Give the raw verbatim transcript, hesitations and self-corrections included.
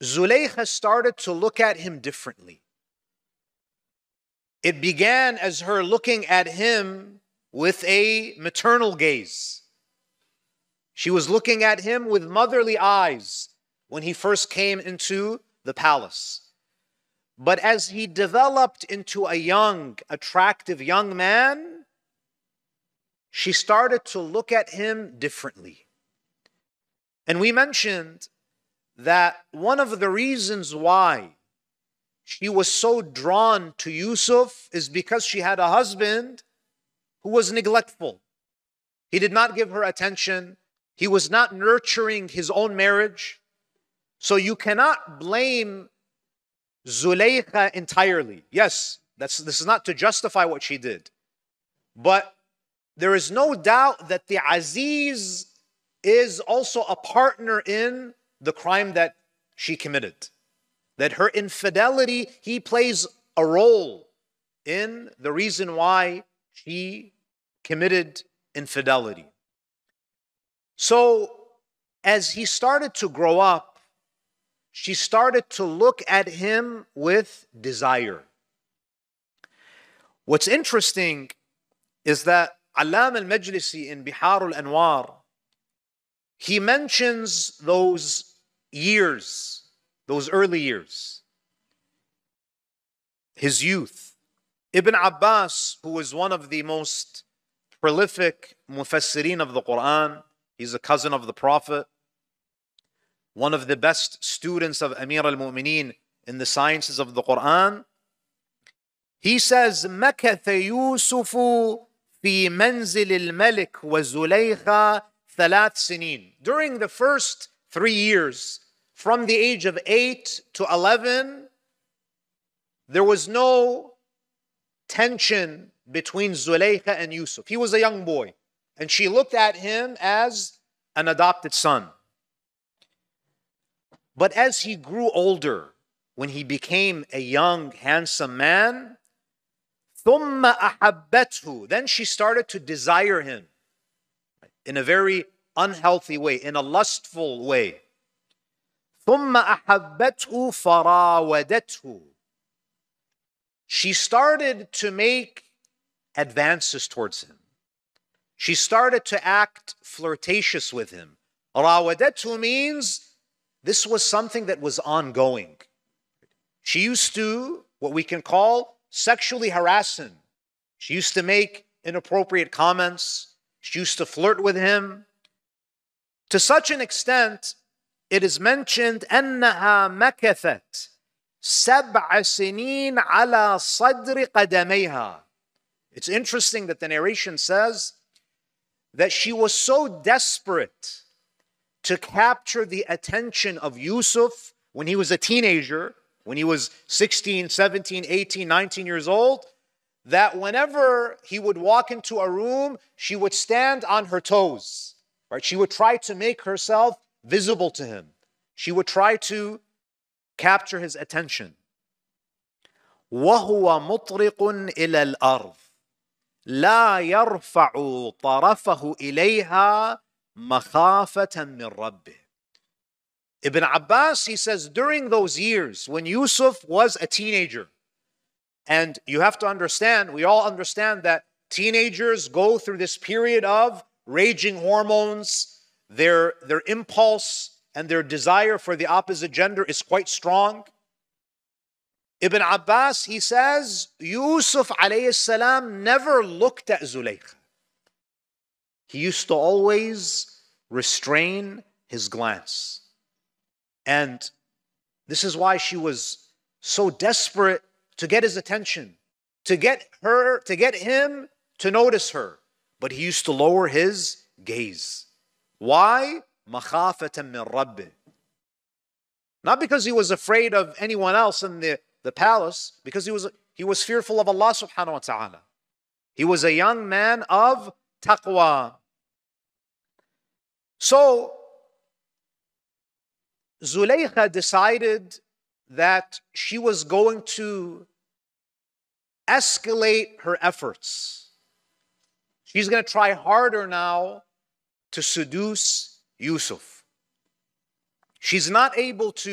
Zulaykha started to look at him differently. It began as her looking at him with a maternal gaze. She was looking at him with motherly eyes when he first came into the palace. But as he developed into a young, attractive young man, she started to look at him differently. And we mentioned that one of the reasons why she was so drawn to Yusuf is because she had a husband who was neglectful. He did not give her attention. He was not nurturing his own marriage. So you cannot blame Zulaykha entirely. Yes, that's, this is not to justify what she did. But there is no doubt that the Aziz is also a partner in the crime that she committed. That her infidelity, he plays a role in the reason why she committed infidelity. So, as he started to grow up, she started to look at him with desire. What's interesting is that Allam al-Majlisi in Bihar al-Anwar, he mentions those years, those early years, his youth. Ibn Abbas, who was one of the most prolific mufassirin of the Quran, he's a cousin of the Prophet, one of the best students of Amir al-Mu'mineen in the sciences of the Quran. He says, مَكَثَ يُوسُفُ فِي مَنْزِلِ الْمَلِكِ وَزُلَيْخَ ثَلَاث سِنِينَ. During the first three years, from the age of eight to eleven, there was no tension between Zulaykha and Yusuf. He was a young boy, and she looked at him as an adopted son. But as he grew older, when he became a young, handsome man, ثُمَّ أَحَبَّتْهُ, then she started to desire him in a very unhealthy way, in a lustful way. ثُمَّ أَحَبَّتْهُ فَرَاوَدَتْهُ. She started to make advances towards him. She started to act flirtatious with him. راودته means this was something that was ongoing. She used to, what we can call, sexually harass him. She used to make inappropriate comments. She used to flirt with him. To such an extent, it is mentioned, أنها مكثت سبع سنين على صدر قدميها. It's interesting that the narration says that she was so desperate to capture the attention of Yusuf when he was a teenager, when he was sixteen, seventeen, eighteen, nineteen years old, that whenever he would walk into a room, she would stand on her toes. Right? She would try to make herself visible to him. She would try to capture his attention. وَهُوَ مُطْرِقٌ إِلَى الْأَرْضِ لَا يَرْفَعُ طَرَفَهُ إِلَيْهَا مَخَافَةً مِّن رَبِّهِ. Ibn Abbas, he says, during those years when Yusuf was a teenager, and you have to understand, we all understand that teenagers go through this period of raging hormones, their, their impulse and their desire for the opposite gender is quite strong. Ibn Abbas, he says, Yusuf alayhi salam never looked at Zulaykha. He used to always restrain his glance. And this is why she was so desperate to get his attention, to get her, to get him to notice her. But he used to lower his gaze. Why? مَخَافَةً مِّن رَبِّهِ. Not because he was afraid of anyone else in the, the palace, because he was, he was fearful of Allah subhanahu wa ta'ala. He was a young man of taqwa. So, Zulaykha decided that she was going to escalate her efforts. She's going to try harder now to seduce Yusuf. She's not able to